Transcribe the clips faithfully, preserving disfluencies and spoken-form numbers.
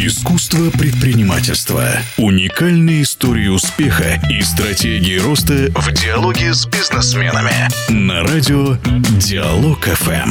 Искусство предпринимательства. Уникальные истории успеха и стратегии роста в диалоге с бизнесменами. На радио Диалог эф эм.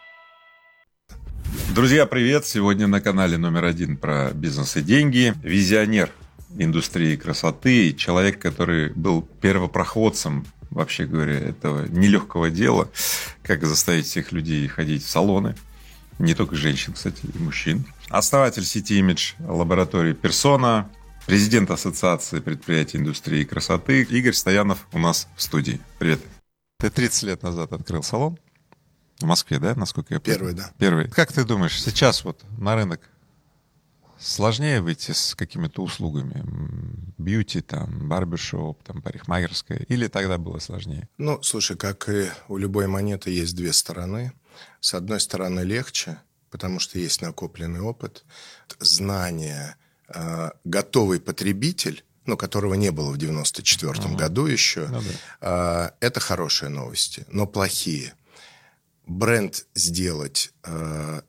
Друзья, привет! Сегодня на канале номер один про бизнес и деньги. Визионер индустрии красоты. Человек, который был первопроходцем, вообще говоря, этого нелегкого дела. Как заставить всех людей ходить в салоны. Не только женщин, кстати, и мужчин. Основатель сети Image лаборатории Persona, президент Ассоциации предприятий индустрии красоты Игорь Стоянов у нас в студии. Привет. Ты тридцать лет назад открыл салон в Москве, да, насколько я помню? Первый, да. Первый. Как ты думаешь, сейчас вот на рынок сложнее выйти с какими-то услугами? Бьюти, там, барбершоп, там, парикмахерская? Или тогда было сложнее? Ну, слушай, как и у любой монеты есть две стороны. С одной стороны легче, потому что есть накопленный опыт, знания, э, готовый потребитель, ну, которого не было в девяносто четвёртом uh-huh. году еще, ну, да. э, это хорошие новости, но плохие. Бренд сделать э,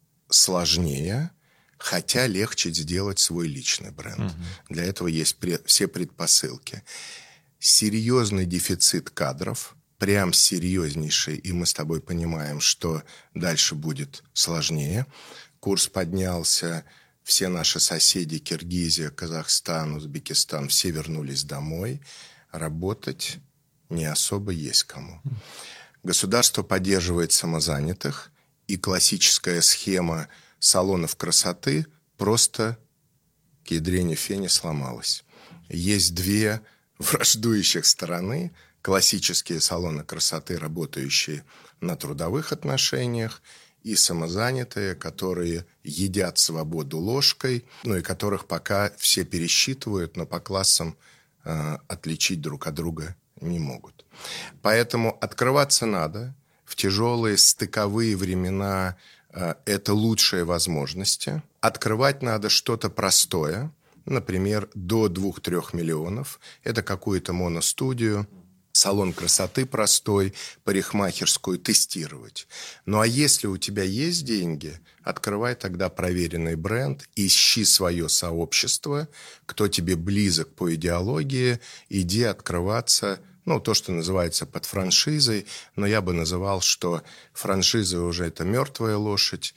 сложнее, хотя легче сделать свой личный бренд. Uh-huh. Для этого есть пре- все предпосылки. Серьезный дефицит кадров, прям серьезнейший, и мы с тобой понимаем, что дальше будет сложнее. Курс поднялся, все наши соседи, Киргизия, Казахстан, Узбекистан, все вернулись домой. Работать не особо есть кому. Государство поддерживает самозанятых, и классическая схема салонов красоты просто к ядрене фени сломалась. Есть две враждующих стороны. Классические салоны красоты, работающие на трудовых отношениях, и самозанятые, которые едят свободу ложкой, ну и которых пока все пересчитывают, но по классам э, отличить друг от друга не могут. Поэтому открываться надо. В тяжелые стыковые времена э, это лучшие возможности. Открывать надо что-то простое, например, до двух-трех миллионов. Это какую-то моностудию, салон красоты простой, парикмахерскую тестировать. Ну а если у тебя есть деньги, открывай тогда проверенный бренд, ищи свое сообщество, кто тебе близок по идеологии, иди открываться, ну, то, что называется под франшизой, но я бы называл, что франшиза уже это мертвая лошадь,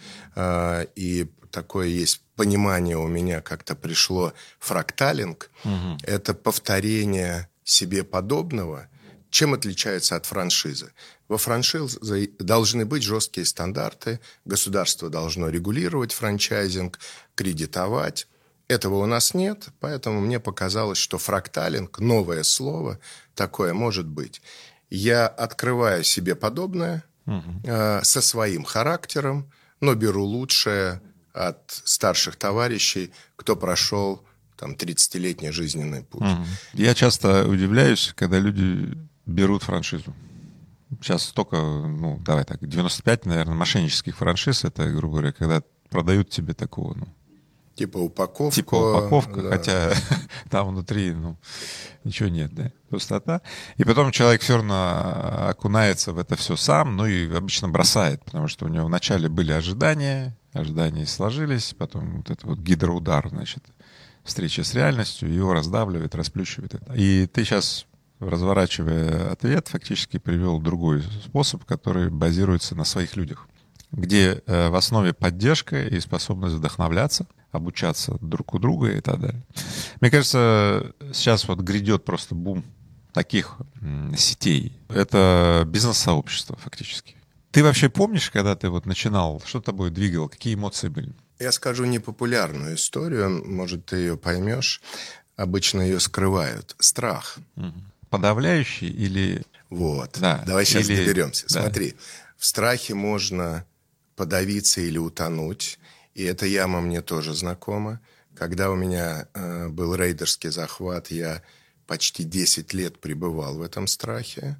и такое есть понимание у меня, как-то пришло фракталинг, угу. Это повторение себе подобного. Чем отличается от франшизы? Во франшизе должны быть жесткие стандарты, государство должно регулировать франчайзинг, кредитовать. Этого у нас нет, поэтому мне показалось, что фракталинг, новое слово, такое может быть. Я открываю себе подобное угу. э, со своим характером, но беру лучшее от старших товарищей, кто прошел там тридцатилетний жизненный путь. Угу. Я часто удивляюсь, когда люди берут франшизу. Сейчас столько, ну, давай так, девяносто пять, наверное, мошеннических франшиз, это, грубо говоря, когда продают тебе такого, ну... Типа упаковку. Типа упаковка, да. Хотя там внутри, ну, ничего нет, да, пустота. И потом человек все равно окунается в это все сам, ну и обычно бросает, потому что у него вначале были ожидания, ожидания сложились, потом вот это вот гидроудар, значит, встреча с реальностью, его раздавливает, расплющивает. И ты сейчас, разворачивая ответ, фактически привел другой способ, который базируется на своих людях, где в основе поддержка и способность вдохновляться, обучаться друг у друга и так далее. Мне кажется, сейчас вот грядет просто бум таких сетей. Это бизнес-сообщество фактически. Ты вообще помнишь, когда ты вот начинал, что тобой двигало, какие эмоции были? Я скажу непопулярную историю, может, ты ее поймешь. Обычно ее скрывают. Страх. Угу. Подавляющий или... Вот. Да. Давай сейчас или... доберемся. Да. Смотри, в страхе можно подавиться или утонуть. И эта яма мне тоже знакома. Когда у меня э, был рейдерский захват, я почти десять лет пребывал в этом страхе.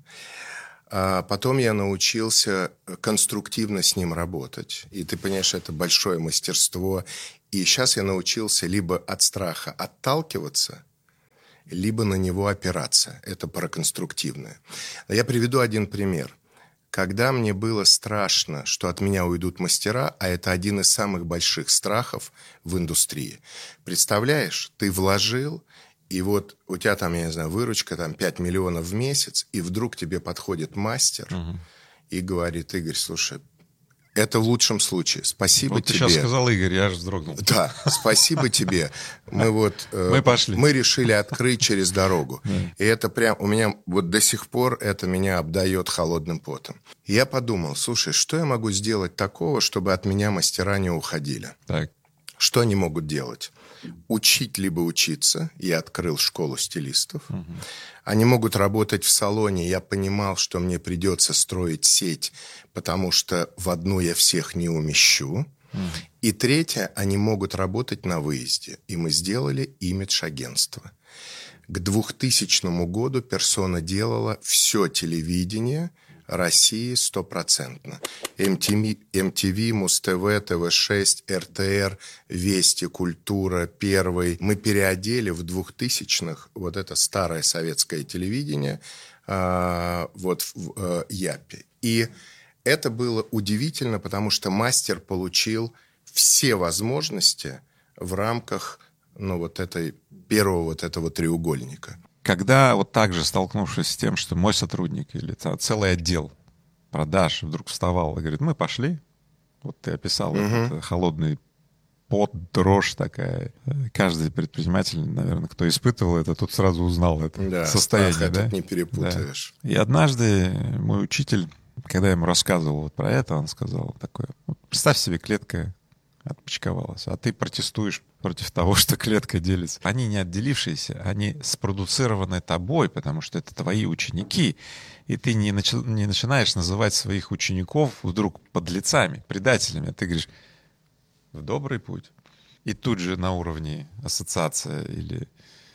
А потом я научился конструктивно с ним работать. И ты понимаешь, это большое мастерство. И сейчас я научился либо от страха отталкиваться, либо на него опираться. Это про конструктивное. Я приведу один пример. когда мне было страшно, что от меня уйдут мастера, а это один из самых больших страхов в индустрии. Представляешь, ты вложил, и вот у тебя там, я не знаю, выручка там пять миллионов в месяц, и вдруг тебе подходит мастер угу. и говорит: Игорь, слушай, это в лучшем случае. Спасибо вот тебе. Ты сейчас сказал Игорь, я аж вздрогнул. Да, спасибо тебе. Мы вот мы пошли. Мы решили открыть через дорогу. И это прям у меня вот до сих пор это меня обдает холодным потом. И я подумал: слушай, что я могу сделать такого, чтобы от меня мастера не уходили? Так. Что они могут делать? Учить либо учиться. Я открыл школу стилистов. Угу. Они могут работать в салоне. Я понимал, что мне придется строить сеть, потому что в одну я всех не умещу. Угу. И третье, они могут работать на выезде. И мы сделали имидж-агентство. К двухтысячному году Persona делала все телевидение России стопроцентно. эм ти ви, эм ти ви, Муз-ТВ, ТВ шесть, эр тэ эр, Вести, Культура, Первый. Мы переодели в двухтысячных вот это старое советское телевидение э, вот в э, Япе. И это было удивительно, потому что мастер получил все возможности в рамках ну, вот этой, первого вот этого треугольника. Когда вот так же, столкнувшись с тем, что мой сотрудник или целый отдел продаж вдруг вставал и говорит: мы пошли, вот ты описал угу. этот холодный пот, дрожь такая. Каждый предприниматель, наверное, кто испытывал это, тот сразу узнал это да, состояние. Страх да? этот не перепутаешь. Да. И однажды мой учитель, когда я ему рассказывал вот про это, он сказал такое: вот представь себе, клетка отпочковалась, а ты протестуешь против того, что клетка делится. Они не отделившиеся, они спродуцированы тобой, потому что это твои ученики, и ты не, начи, не начинаешь называть своих учеников вдруг подлецами, предателями, а ты говоришь: в добрый путь. И тут же на уровне ассоциация или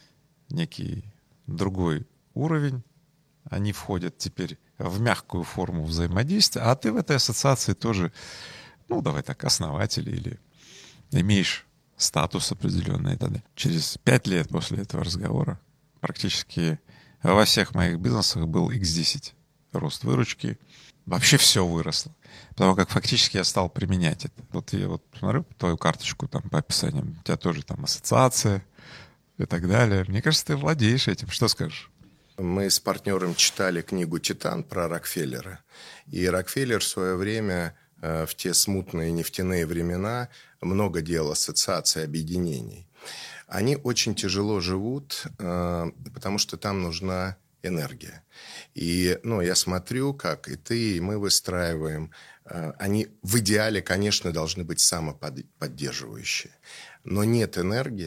некий другой уровень они входят теперь в мягкую форму взаимодействия, а ты в этой ассоциации тоже, ну, давай так, основатель или имеешь статус определенный. Тогда. Через пять лет после этого разговора практически во всех моих бизнесах был икс десять рост выручки. Вообще все выросло. Потому как фактически я стал применять это. Вот я вот смотрю твою карточку там по описаниям, у тебя тоже там ассоциация и так далее. Мне кажется, ты владеешь этим. Что скажешь? Мы с партнером читали книгу «Титан» про Рокфеллера. И Рокфеллер в свое время, в те смутные нефтяные времена, много делал ассоциаций, объединений. Они очень тяжело живут, потому что там нужна энергия. И ну, я смотрю, как и ты, и мы выстраиваем. Они в идеале, конечно, должны быть самоподдерживающие. Но нет энергии,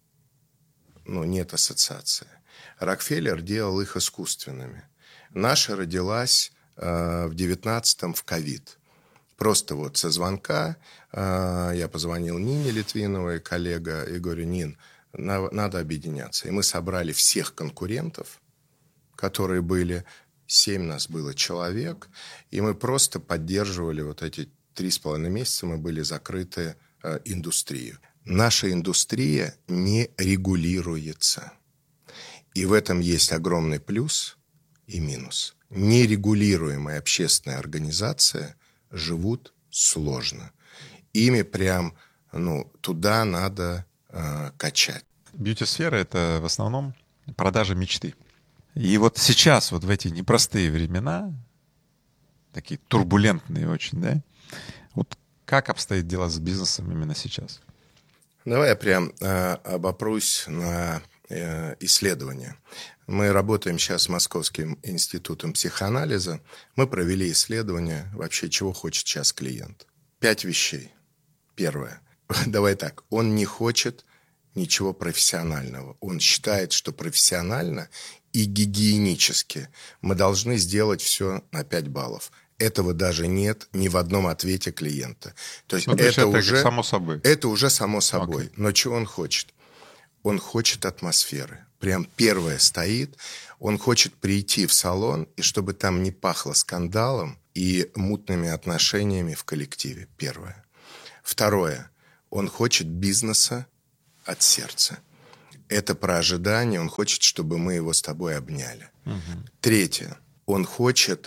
ну, нет ассоциации. Рокфеллер делал их искусственными. Наша родилась э, в девятнадцатом в ковид. Просто вот со звонка э, я позвонил Нине Литвиновой, коллега, и говорю: Нин, на, надо объединяться. И мы собрали всех конкурентов, которые были, семь нас было человек, и мы просто поддерживали вот эти три с половиной месяца, мы были закрыты э, индустрию. Наша индустрия не регулируется. И в этом есть огромный плюс и минус. Нерегулируемая общественная организация живут сложно. Ими прям, ну, туда надо э, качать. Бьюти-сфера — это в основном продажа мечты. И вот сейчас, вот в эти непростые времена, такие турбулентные очень, да, вот как обстоит дело с бизнесом именно сейчас? Давай я прям э, обопрусь на э, исследования. Мы работаем сейчас с Московским институтом психоанализа. Мы провели исследование вообще, чего хочет сейчас клиент. Пять вещей. Первое. Давай так. Он не хочет ничего профессионального. Он считает, что профессионально и гигиенически мы должны сделать все на пять баллов. Этого даже нет ни в одном ответе клиента. То есть, ну, это, это уже само собой. Это уже само собой. Okay. Но чего он хочет? Он хочет атмосферы. Прям первое стоит. Он хочет прийти в салон, и чтобы там не пахло скандалом и мутными отношениями в коллективе. Первое. Второе. Он хочет бизнеса от сердца. Это про ожидание. Он хочет, чтобы мы его с тобой обняли. Угу. Третье. Он хочет,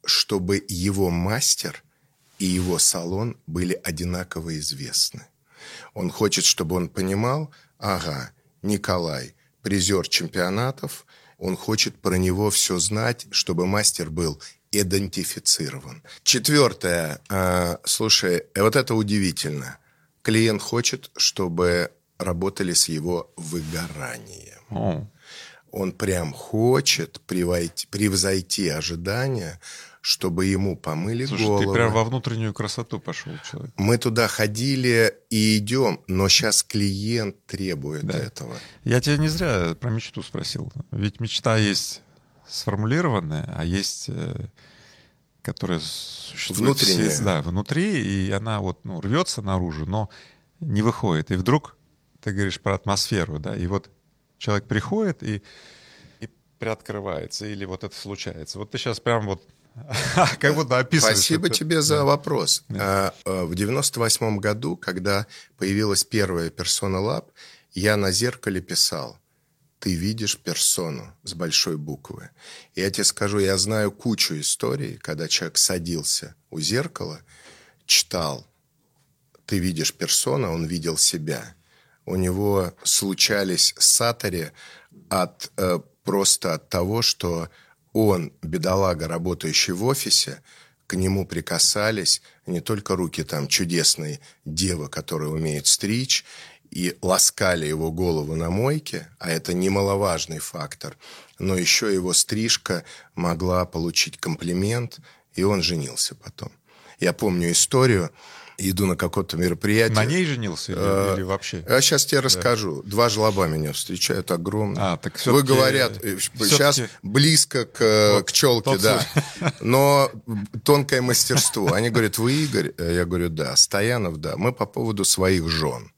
чтобы его мастер и его салон были одинаково известны. Он хочет, чтобы он понимал, ага, Николай, призер чемпионатов, он хочет про него все знать, чтобы мастер был идентифицирован. Четвертое. Э, слушай, вот это удивительно. Клиент хочет, чтобы работали с его выгоранием. О. Он прям хочет превойти, превзойти ожидания, чтобы ему помыли Слушай, голову. Ты прям во внутреннюю красоту пошел, человек. Мы туда ходили и идем, но сейчас клиент требует Да. этого. Я тебя не зря про мечту спросил. Ведь мечта есть сформулированная, а есть, э, которая существует Внутренняя. все- да, внутри, и она вот, ну, рвется наружу, но не выходит. И вдруг ты говоришь про атмосферу, да, и вот человек приходит и, и приоткрывается, или вот это случается. Вот ты сейчас прям вот как будто описываешь. Спасибо это. тебе за Да. вопрос. Да. А, а, В девяносто восьмом году, когда появилась первая Persona Lab, я на зеркале писал: ты видишь персону с большой буквы. И я тебе скажу, я знаю кучу историй, когда человек садился у зеркала, читал: ты видишь персону, он видел себя. У него случались сатори от, э, просто от того, что он, бедолага, работающий в офисе, к нему прикасались не только руки там чудесной девы, которая умеет стричь, и ласкали его голову на мойке, а это немаловажный фактор, но еще его стрижка могла получить комплимент, и он женился потом. Я помню историю, иду на какое-то мероприятие. На ней женился или, А, или вообще? Я сейчас тебе расскажу. Два жлоба меня встречают огромные. А, так Вы всё-таки- говорят, э, всё-таки- сейчас близко к, Вот к челке, тот да. Но тонкое мастерство. Они говорят, вы Игорь? Я говорю, да. Стоянов, да. Мы по поводу своих жен.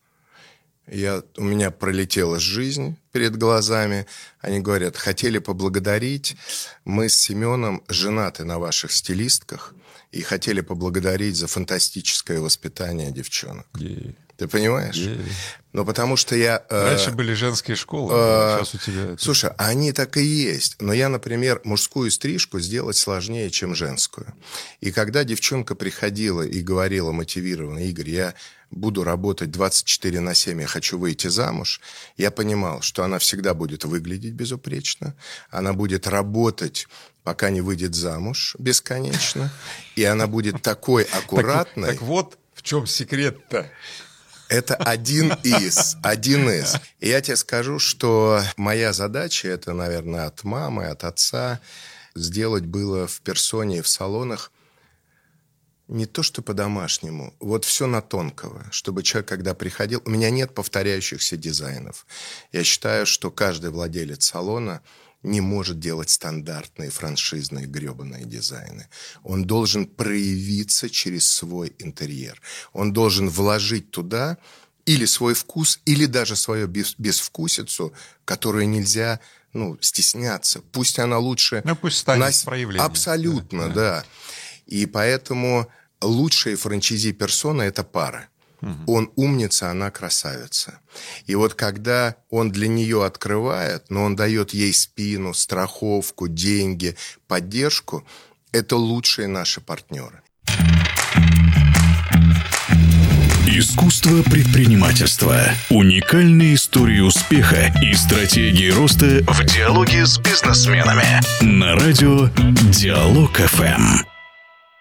Я, у меня пролетела жизнь перед глазами. Они говорят, хотели поблагодарить. Мы с Семеном женаты на ваших стилистках и хотели поблагодарить за фантастическое воспитание девчонок. Е- Ты понимаешь? е- Ну, потому что я... э, Раньше были женские школы, э, сейчас у тебя... это- Слушай, они так и есть. Но я, например, мужскую стрижку сделать сложнее, чем женскую. И когда девчонка приходила и говорила мотивированно, Игорь, я буду работать двадцать четыре на семь, я хочу выйти замуж, я понимал, что она всегда будет выглядеть безупречно, она будет работать, пока не выйдет замуж бесконечно, и она будет такой аккуратной. Так вот, в чем секрет-то? Это один из, один из. И я тебе скажу, что моя задача, это, наверное, от мамы, от отца, сделать было в персоне и в салонах не то, что по-домашнему, вот все на тонкого, чтобы человек, когда приходил... У меня нет повторяющихся дизайнов. Я считаю, что каждый владелец салона не может делать стандартные франшизные гребаные дизайны. Он должен проявиться через свой интерьер. Он должен вложить туда или свой вкус, или даже свою без- безвкусицу, которую нельзя, ну, стесняться. Пусть она лучше... Ну, пусть станет нас- проявлением. Абсолютно, Да, да. да. И поэтому лучшие франчайзи персона – это пара. Он умница, она красавица. И вот когда он для нее открывает, но он дает ей спину, страховку, деньги, поддержку, это лучшие наши партнеры. Искусство предпринимательства. Уникальные истории успеха и стратегии роста в диалоге с бизнесменами. На радио Диалог эф эм.